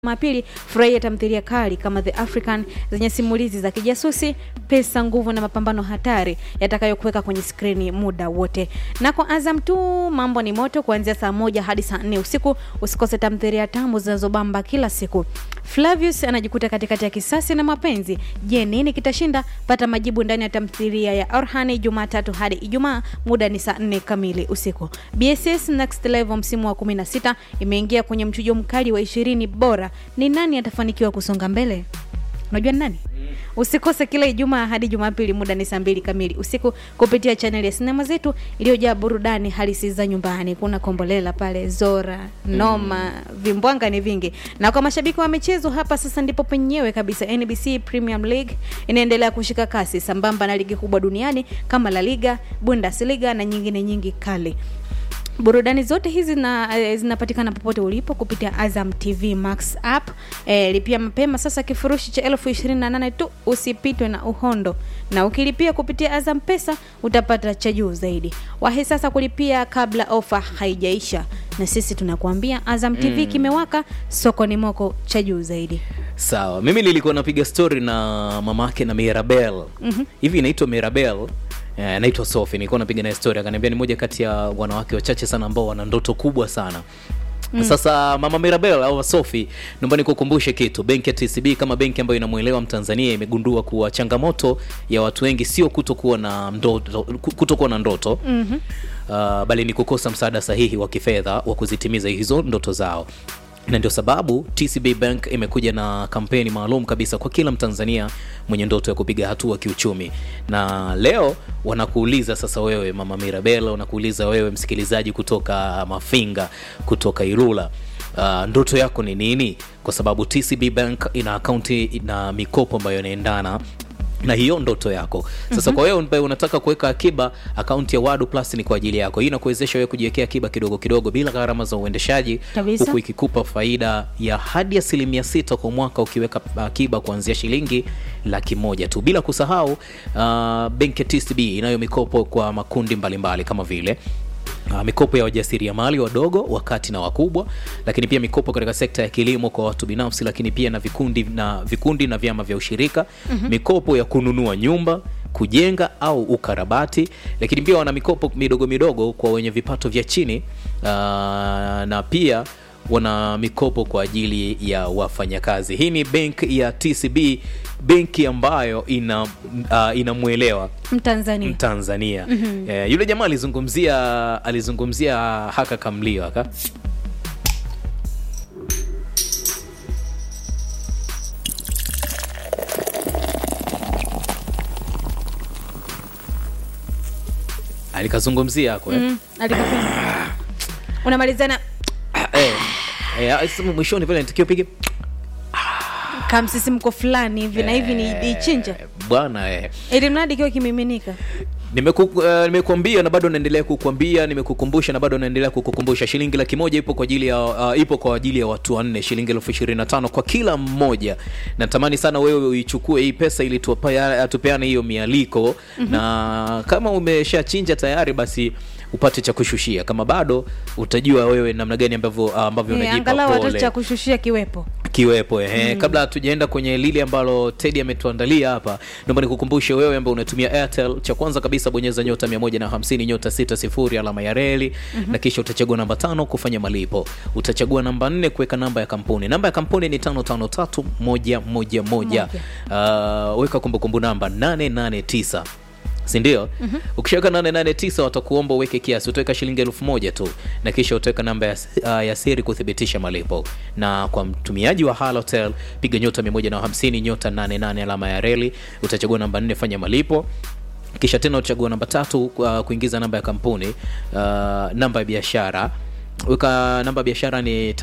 Jumapili furahia tamthilia kali kama The African zenye simulizi za kijasusi, pesa, nguvu na mapambano hatari yatakayokuweka kwenye skrini muda wote. Na kwa Azam tu mambo ni moto kuanzia saa 1 hadi saa 4 usiku. Usikose tamthilia tamu zinazobamba kila siku. Flavius anajikuta katikati ya kisasi na mapenzi. Je, nini kitashinda? Pata majibu ndani ya tamthilia ya Orhani Jumatatu hadi Ijumaa, muda ni saa 4 kamili usiku. BSS Next Level msimu wa 16 imeingia kwenye mchujo mkali wa 20 bora. Ni nani atafanikiwa kusonga mbele? Unajua nani? Usikose kila Ijumaa hadi Jumapili, muda ni saa 2 kamili usiku kupitia channel ya Sinema Zetu iliyojaa burudani halisi za nyumbani. Kuna Kombolela pale, Zora, Noma, vimbwanga ni vingi. Na kwa mashabiki wa michezo, hapa sasa ndipo penyewe kabisa. NBC Premier League inaendelea kushika kasi sambamba na ligi kubwa duniani kama La Liga, Bundesliga na nyingine nyingi kali. Burudani zote hizi zinapatikana popote ulipo kupitia Azam TV Max app. Lipia mapema sasa kifurushi cha 28,000 tu, usipitwe na uhondo. Na ukilipia kupitia Azam Pesa utapata cha juu zaidi. Wahi sasa kulipia kabla ofa haijaisha. Na sisi tunakuambia Azam TV kimewaka, soko ni moko, cha juu zaidi. Sawa, mimi nilikuwa napiga story na mamake na Mirabel. Hivi inaitwa Mirabel? Naitwa Sophie. Nilikuwa napiga na story, akaniambia ni moja kati ya wanawake wachache sana ambao wana ndoto kubwa sana. Sasa mama Mirabel au Sophie, naomba nikukumbushe kitu. Benki ya TCB kama benki ambayo inamuelewa Mtanzania imegundua kuwa changamoto ya watu wengi sio kutokuwa na ndoto, bali ni kukosa msaada sahihi wa kifedha wa kuzitimiza hizo ndoto zao. Na ndio sababu TCB Bank imekuja na kampeni maalum kabisa kwa kila Mtanzania mwenye ndoto ya kupiga hatua kiuchumi. Na leo wanakuuliza sasa wewe mama Mirabel, wanakuuliza wewe msikilizaji kutoka Mafinga, kutoka Ilula, ndoto yako ni nini? Kwa sababu TCB Bank ina akaunti na mikopo ambayo inaendana na hiyo ndoto yako. Sasa kwa wewe ambaye unataka kuweka akiba, akaunti ya Wadu Plus ni kwa ajili yako. Hii inakuwezesha wewe kujiwekea akiba kidogo kidogo bila gharama za uendeshaji, huku ikikupa faida ya hadi 6% kwa mwaka ukiweka akiba kuanzia shilingi 100,000 tu. Bila kusahau benki TCB inayo mikopo kwa makundi mbalimbali kama vile mikopo ya wajasiriamali wadogo, wakati na wakubwa, lakini pia mikopo katika sekta ya kilimo kwa watu binafsi, lakini pia na vikundi na vyama vya ushirika, mikopo ya kununua nyumba, kujenga au ukarabati, lakini pia wana mikopo midogo midogo kwa wenye vipato vya chini, na pia wana mikopo kwa ajili ya wafanyakazi. Hii ni benki ya TCB, benki ambayo inamuelewa Mtanzania. Yule jamaa alizungumzia haka kamlio haka. Alikazungumzia hako alikapenda. Unamalizana mwishoni vile nitakio pige kama msisimko fulani hivi na hivi ni chinja bwana. Ili mradi kio kimiminika. Nimekuambia na bado naendelea kukuambia, nimekukumbusha na bado naendelea kukukumbusha. Shilingi 100,000 ipo kwa ajili ya watu 4, shilingi 25,000 kwa kila mmoja. Natamani sana wewe uichukue hii pesa ili tupeane hiyo mialiko. Na kama umeshachinja tayari, basi upate cha kushushia. Kama bado, utajua wewe namna gani ambavyo unajipa angalau pole. Angalau cha kushushia kiwepo. Kabla hatujaenda kwenye lile ambalo Teddy ametuandalia hapa, naomba nikukumbushe wewe ambaye unatumia Airtel, cha kwanza kabisa bonyeza nyota 150 nyota 60 alama ya reli, na kisha utachagua namba 5 kufanya malipo. Utachagua namba 4 kuweka namba ya kampuni. Namba ya kampuni ni 553111. Weka kumbukumbu namba 889. Si ndio? Ukishaweka 889 watakuomba uweke kiasi. Utaweka shilingi 1,000 tu, na kisha utaweka namba ya siri kuthibitisha malipo. Na kwa mtumiaji wa Halotel, piga nyota 150 nyota 88 alama ya reli, utachagua namba 4 fanya malipo. Kisha tena utachagua namba 3 kuingiza namba ya kampuni. Namba ya biashara, weka namba ya biashara ni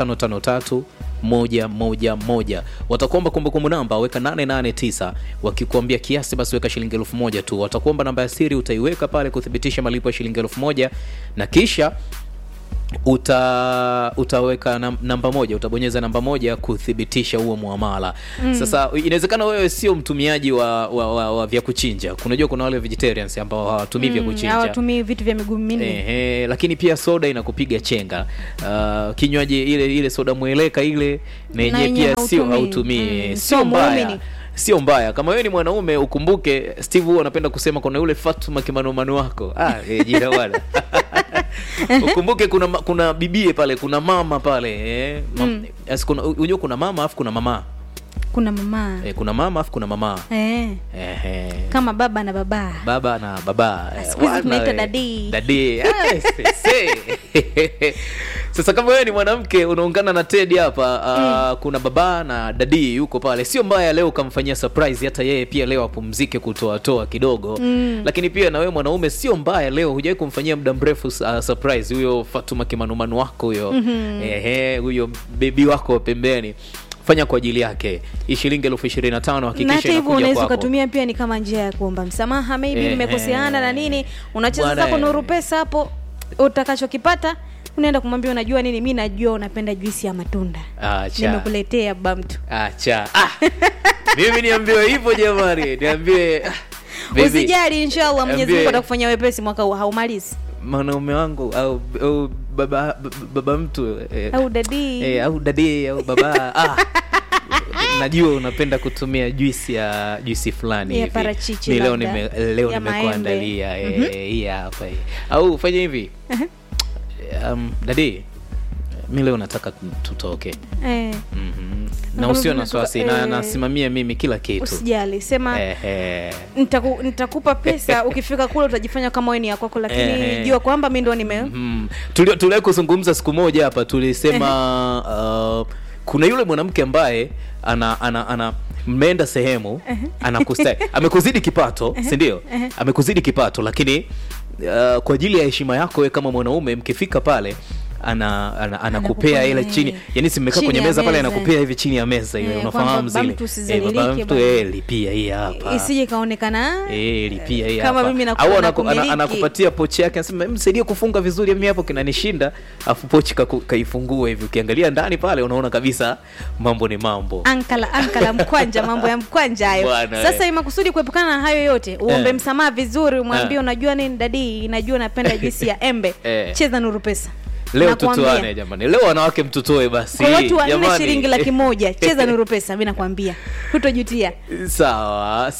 553111. Watakuomba kumbukumbu namba, weka 889. Wakikuambia kiasi, basi weka shilingi 1,000 tu. Watakuomba namba ya siri, utaiweka pale kuthibitisha malipo ya shilingi 1,000, na kisha utaweka namba moja, utabonyeza namba moja kuthibitisha huo muamala. Sasa inawezekana wewe sio mtumiaji wa vya kuchinja. Unajua kuna wale vegetarians ambao hawatumii vya kuchinja. Hawatumii vitu vya miguu minne. Lakini pia soda inakupiga chenga. Kinywaji ile soda mweleka ile na yenyewe pia sio hautumii. Sio mbaya. Sio mbaya. Kama wewe ni mwanaume ukumbuke Steve huwa anapenda kusema kuna yule Fatuma kimanumanu wako. Jina wala. Ukumbuke kuna bibie pale, kuna mama pale, unajua kuna mama afu kuna mama. Kuna mama. Kuna mama afu kuna mama. Kama baba na baba. Baba na baba. Tunaita daddy. Daddy. Sasa kama wewe ni mwanamke unaungana na Teddy hapa, kuna baba na daddy yuko pale. Sio mbaya leo ukamfanyia surprise, hata yeye pia leo apumzike kutoa kidogo. Lakini pia na wewe mwanaume sio mbaya leo hujawahi kumfanyia muda mrefu surprise huyo Fatuma kimanumanu wako huyo. Huyo baby wako pembeni. Fanya kwa ajili yake. Shilingi 25,000 hakikisha inakuja kwako. Na unaweza kutumia pia ni kama njia ya kuomba msamaha, maybe nimekoseana na nini, unacheza zako Nuru Pesa hapo, utakachokipata unaenda kumwambia unajua nini, mimi najua unapenda juisi ya matunda. Nimekuletea baba mtu. Acha. Mimi niambiwe hivyo jamani, niambie usijali, inshallah Mwenyezi Mungu atakufanyia wepesi mwaka huu, haumalizi. Mwanaume wangu au baba mtu au daddy au daddy au baba najua unapenda kutumia juisi fulani hivi. Parachichi leo nimekuandalia hii hapa hii. Au fanya hivi. Daddy, mimi leo nataka tutoke. Na usio na wasiwasi, na nasimamia mimi kila kitu. Usijali, sema nitakupa pesa, ukifika kule utajifanya kama wewe ni yako, lakini jua kwamba mimi ndo tulia kuzungumza siku moja hapa, tulisema kuna yule mwanamke ambaye ana mmeenda sehemu anakustai amekuzidi kipato, si ndio? Amekuzidi kipato, lakini kwa ajili ya heshima yako wewe kama mwanaume, mkifika pale anakupea ile chini, yani simekaa kwenye meza pale, anakupea hivi chini ya meza ile, unafahamu zile baba mtu lipia hii hapa, isije kaonekana lipia hii kama hapa, mimi au anakupatia pochi yake, anasema msaidie kufunga vizuri, mimi hapo kinanishinda, afu pochi kaifungua hivi, ukiangalia ndani pale unaona kabisa mambo ni mambo, ankala mkwanja, mambo ya mkwanja hayo. Sasa imakusudi kuepukana na hayo yote, uombe msamaha vizuri, umwambie unajua nini daddy, najua napenda juisi ya embe, cheza Nuru Pesa. Leo tutoane jamani. Leo wanawake mtutoe basi. Kwa watu wa 4 shilingi 100 cheza Nuru Pesa, mimi nakwambia. Hutojutia. Sawa.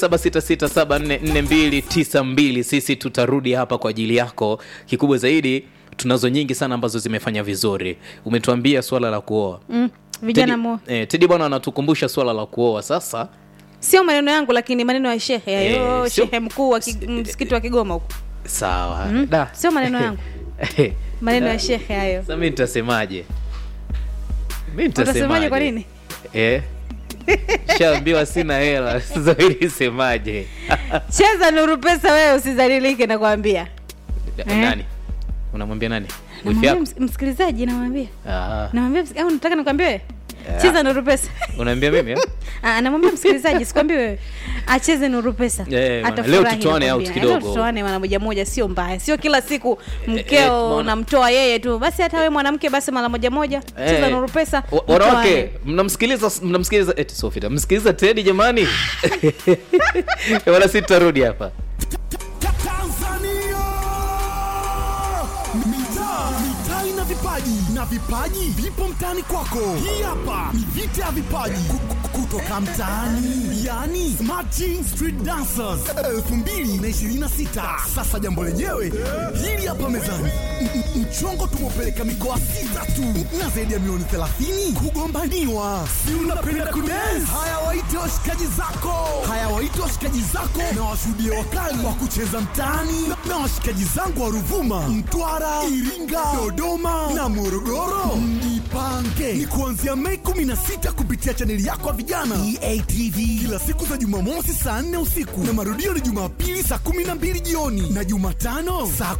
0766744292 sisi tutarudi hapa kwa ajili yako. Kikubwa zaidi tunazo nyingi sana ambazo zimefanya vizuri. Umetuambia swala la kuoa. Vijana Teddy bwana anatukumbusha swala la kuoa sasa. Sio maneno yangu lakini maneno ya shehe hayo, shehe mkuu wa msikiti wa Kigoma huko. Sawa. Sio maneno yangu. Maneno ya shehe hayo. Sasa mimi nitasemaje? Utasemaje kwa nini? Shaambiwa sina hela. Sasa ili semaje? Cheza Nuru Pesa wewe, usizalilike nakwambia. Nani? Unamwambia nani? Msikilizaji namwambia. Namwambia au unataka nikwambie wewe? Cheza Nuru Pesa. Unaambia mimi? Namwambia msikilizaji, sikwambie wewe. Acheze Nuru Pesa. Leo tutoane out kidogo. Leo tutoane mara moja, sio mbaya. Sio kila siku mkeo unamtoa yeye tu. Basi hata wewe mwanamke basi mara moja. Cheza Nuru Pesa. Wanawake, mnamsikiliza Sofita. Msikiliza Teddy jamani. Wala sitarudi hapa. Na vipaji vipo mtaani kwako. Hii hapa ni vita ya vipaji kutoka mtaani, yani Smarting Street Dancers 2026. Sasa jambo lenyewe hili hapa mezani. Mchongo tumepeleka mikoa 6 tu na zaidi ya milioni 30 kugombaniwa. Si unapenda kudance? Haya waite washikaji zako na washuhudie wakali wa kucheza mtaani na washikaji zangu wa Ruvuma, Mtwara, Iringa, Dodoma na Morogoro. Mjipange ni kuanzia Mei 16 kupitia chaneli yako ya vijana EATV, kila siku za Jumamosi saa 4 usiku na marudio ni Jumapili saa 12 jioni na Jumatano saa